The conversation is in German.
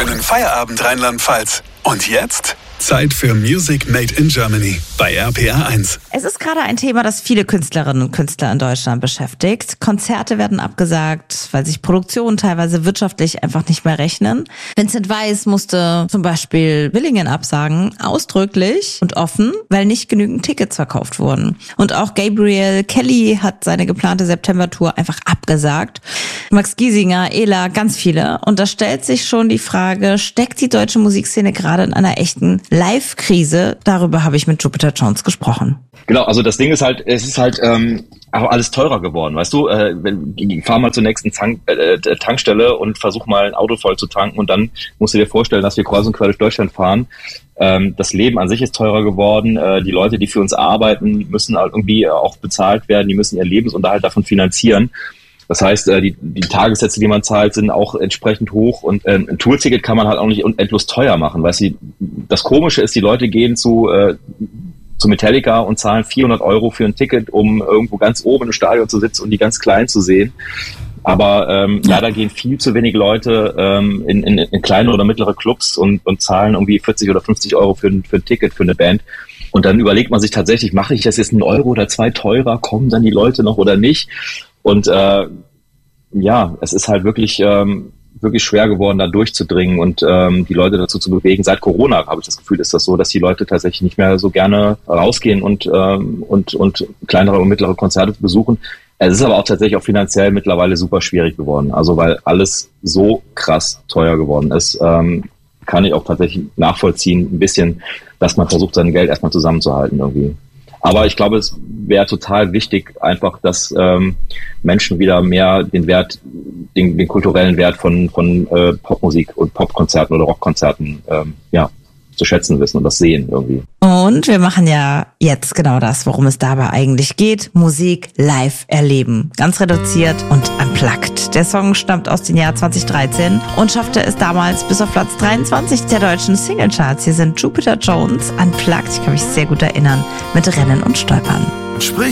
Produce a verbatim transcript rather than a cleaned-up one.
Schönen Feierabend, Rheinland-Pfalz. Und jetzt Zeit für Music Made in Germany bei R P R eins. Es ist gerade ein Thema, das viele Künstlerinnen und Künstler in Deutschland beschäftigt. Konzerte werden abgesagt, weil sich Produktionen teilweise wirtschaftlich einfach nicht mehr rechnen. Vincent Weiss musste zum Beispiel Willingen absagen, ausdrücklich und offen, weil nicht genügend Tickets verkauft wurden. Und auch Gabriel Kelly hat seine geplante September-Tour einfach abgesagt. Max Giesinger, Ela, ganz viele. Und da stellt sich schon die Frage, steckt die deutsche Musikszene gerade in einer echten Live-Krise? Darüber habe ich mit Jupiter Jones gesprochen. Genau, also das Ding ist halt, es ist halt ähm, auch alles teurer geworden, weißt du? Äh, wenn, fahr mal zur nächsten Tank, äh, Tankstelle und versuch mal ein Auto voll zu tanken und dann musst du dir vorstellen, dass wir kreuz und quer durch Deutschland fahren. Ähm, das Leben an sich ist teurer geworden. Äh, die Leute, die für uns arbeiten, müssen halt irgendwie auch bezahlt werden. Die müssen ihren Lebensunterhalt davon finanzieren. Das heißt, die, die Tagessätze, die man zahlt, sind auch entsprechend hoch und äh, ein Tourticket kann man halt auch nicht endlos teuer machen. Weißt du, das Komische ist, die Leute gehen zu, äh, zu Metallica und zahlen vierhundert Euro für ein Ticket, um irgendwo ganz oben im Stadion zu sitzen und die ganz klein zu sehen. Aber ähm, ja. leider gehen viel zu wenig Leute ähm, in, in, in kleine oder mittlere Clubs und, und zahlen irgendwie vierzig oder fünfzig Euro für ein, für ein Ticket für eine Band. Und dann überlegt man sich tatsächlich, mache ich das jetzt einen Euro oder zwei teurer, kommen dann die Leute noch oder nicht? Und äh, ja, es ist halt wirklich ähm, wirklich schwer geworden, da durchzudringen und ähm, die Leute dazu zu bewegen. Seit Corona habe ich das Gefühl, ist das so, dass die Leute tatsächlich nicht mehr so gerne rausgehen und ähm, und und kleinere und mittlere Konzerte besuchen. Es ist aber auch tatsächlich auch finanziell mittlerweile super schwierig geworden. Also weil alles so krass teuer geworden ist, ähm, kann ich auch tatsächlich nachvollziehen, ein bisschen, dass man versucht, sein Geld erstmal zusammenzuhalten irgendwie. Aber ich glaube, es wäre total wichtig, einfach, dass ähm, Menschen wieder mehr den Wert, den, den kulturellen Wert von von äh, Popmusik und Popkonzerten oder Rockkonzerten ähm, ja zu schätzen wissen und das sehen irgendwie. Und wir machen ja jetzt genau das, worum es dabei eigentlich geht. Musik live erleben. Ganz reduziert und unplugged. Der Song stammt aus dem Jahr zwanzig dreizehn und schaffte es damals bis auf Platz dreiundzwanzig der deutschen Singlecharts. Hier sind Jupiter Jones, Unplugged, ich kann mich sehr gut erinnern, mit Rennen und Stolpern. Sprich